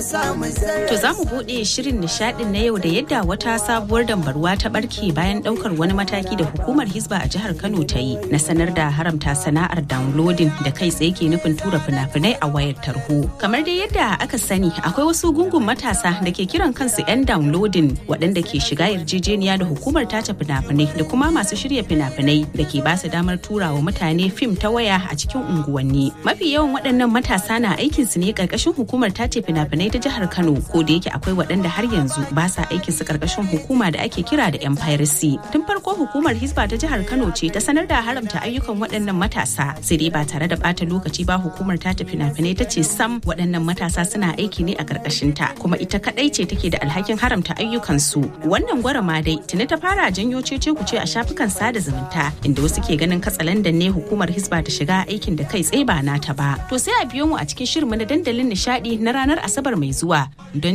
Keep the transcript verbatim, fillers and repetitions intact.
To za mu buɗe shirin nishaɗin na yau da yadda wata sabuwar dambarwa ta ɓarke bayan ɗaukar wani mataki da hukumar Hisba a jihar Kano ta yi na sanar da haramta sana'ar downloading da kai tsaye ke nufin tura fina-finai a wayar tarho. Kamar dai yadda aka sani akwai wasu gungun matasa da ke kiran kansu 'yan downloading waɗanda ke shiga yarjejeniya da hukumar tace fina-finai da kuma masu shirya fina-finai da ke ba su damar tura wa mutane fim ta waya a cikin unguwanni. Mafi yawan waɗannan matasa na aikinsu ne ƙarƙashin hukumar tace fina-finai ta jihar Kano, ko da yake akwai waɗanda har yanzu ba sa aikin su karkashin hukuma da ake kira da yan piracy. Tun farko hukumar Hisba ta jihar Kano ce ta sanar da haramta ayyukan waɗannan matasa, sai dai ba tare da ɓata lokaci ba hukumar ta tafi fina-finai ta ce sam waɗannan matasa suna aiki ne a karkashin ta, kuma ita kadai ce take da alhakin haramta ayyukan su. Wannan gwarama dai tuni ta fara janyo cece kuce a shafukan sada zumunta, inda wasu ke ganin katsalandan ne hukumar Hisba ta shiga aikin da kai tsaye ba nata ba. To sai a biyo mu a cikin shirinmu na dandalin nishadi na ranar Asabar mai zuwa don